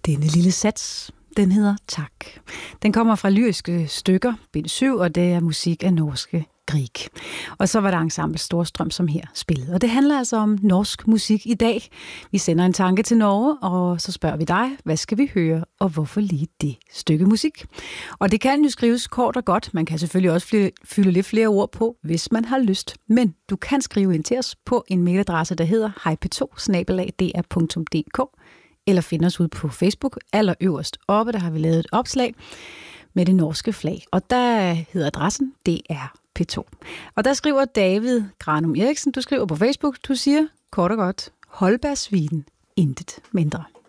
Denne lille sats, den hedder Tak. Den kommer fra Lyriske Stykker, bind 7, og det er musik af norske Grieg. Og så var der ensemble Storstrøm, som her spillede. Og det handler altså om norsk musik i dag. Vi sender en tanke til Norge, og så spørger vi dig, hvad skal vi høre, og hvorfor lige det stykke musik? Og det kan jo skrives kort og godt. Man kan selvfølgelig også fylde lidt flere ord på, hvis man har lyst. Men du kan skrive ind til os på en mailadresse, der hedder hejp2@dr.dk, eller finde os ud på Facebook. Allerøverst oppe, der har vi lavet et opslag med det norske flag. Og der hedder adressen DR P2. Og der skriver David Granum Eriksen, du skriver på Facebook, du siger kort og godt, Holbergsviden, intet mindre.